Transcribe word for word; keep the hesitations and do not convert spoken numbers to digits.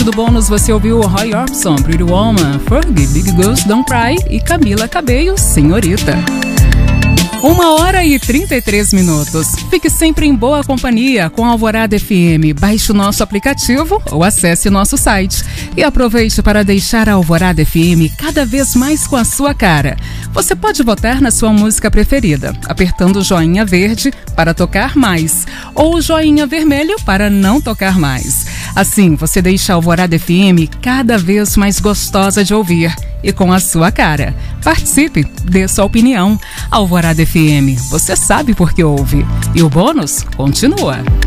do bônus você ouviu Roy Orbison, Pretty Woman, Fergie, Big Girls Don't Cry e Camila Cabello, Senhorita. Uma hora e trinta e três minutos. Fique sempre em boa companhia com a Alvorada F M. Baixe o nosso aplicativo ou acesse nosso site. E aproveite para deixar a Alvorada F M cada vez mais com a sua cara. Você pode votar na sua música preferida, apertando o joinha verde para tocar mais, ou o joinha vermelho para não tocar mais. Assim, você deixa a Alvorada F M cada vez mais gostosa de ouvir e com a sua cara. Participe, dê sua opinião. Alvorada F M, você sabe por que ouve. E o bônus continua.